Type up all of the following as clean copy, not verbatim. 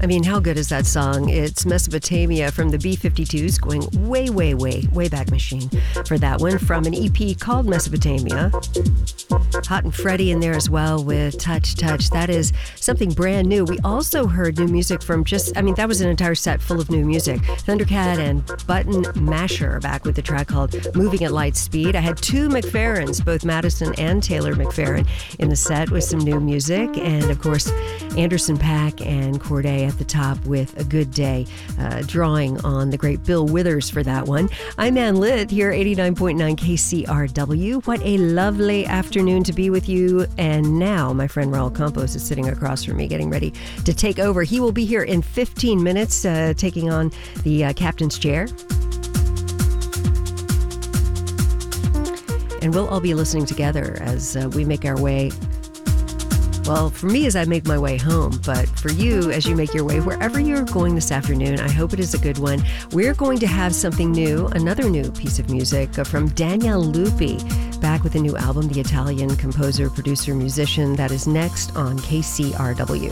I mean, how good is that song? It's Mesopotamia from the B-52s, going way back machine for that one, from an EP called Mesopotamia. Hot and Freddie in there as well with Touch. That is something brand new. We also heard new music from that was an entire set full of new music. Thundercat and Button Masher back with the track called Moving at Light Speed. I had two McFerrins, both Madison and Taylor McFerrin, in the set with some new music. And of course, Anderson .Paak and Corday at the top with A Good Day, drawing on the great Bill Withers for that one. I'm Ann Litt here, 89.9 KCRW. What a lovely afternoon to be with you. And now my friend Raul Campos is sitting across from me, getting ready to take over. He will be here in 15 minutes, taking on the captain's chair. And we'll all be listening together as we make our way. Well, for me, as I make my way home, but for you, as you make your way wherever you're going this afternoon, I hope it is a good one. We're going to have something new, another new piece of music from Daniel Lupi, back with a new album, the Italian composer, producer, musician. That is next on KCRW.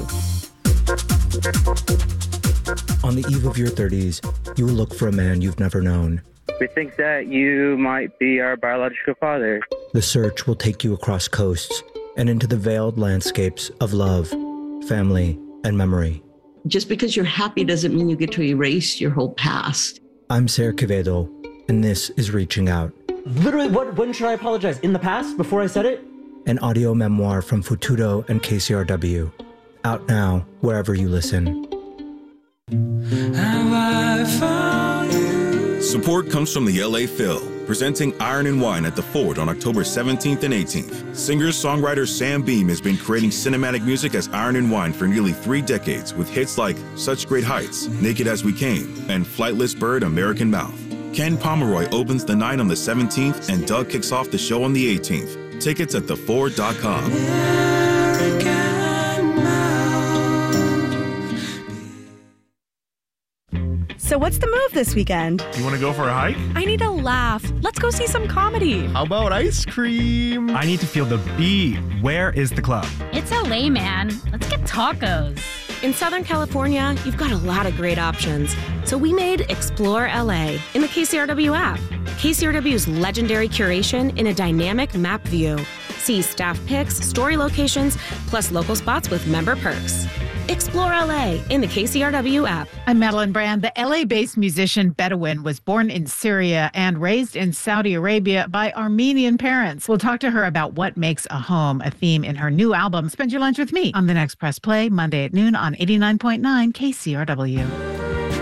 On the eve of your 30s, you will look for a man you've never known. We think that you might be our biological father. The search will take you across coasts and into the veiled landscapes of love, family, and memory. Just because you're happy doesn't mean you get to erase your whole past. I'm Ser Quevedo, and this is Reaching Out. Literally, when should I apologize? In the past, before I said it? An audio memoir from Futudo and KCRW. Out now, wherever you listen. Have I found you? Support comes from the LA Phil, presenting Iron and Wine at the Ford on October 17th and 18th. Singer-songwriter Sam Beam has been creating cinematic music as Iron and Wine for nearly 3 decades, with hits like Such Great Heights, Naked as We Came, and Flightless Bird, American Mouth. Ken Pomeroy opens the night on the 17th, and Doug kicks off the show on the 18th. Tickets at theford.com. So what's the move this weekend? You want to go for a hike? I need a laugh. Let's go see some comedy. How about ice cream? I need to feel the beat. Where is the club? It's LA, man. Let's get tacos. In Southern California, you've got a lot of great options. So we made Explore LA in the KCRW app. KCRW's legendary curation in a dynamic map view. See staff picks, story locations, plus local spots with member perks. Explore LA in the KCRW app. I'm Madeline Brand. The LA-based musician Bedouin was born in Syria and raised in Saudi Arabia by Armenian parents. We'll talk to her about what makes a home, a theme in her new album, Spend Your Lunch With Me, on the next Press Play, Monday at noon on 89.9 KCRW.